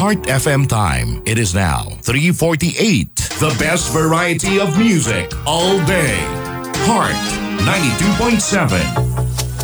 Heart FM time. It is now 3:48. The best variety of music all day. Heart 92.7.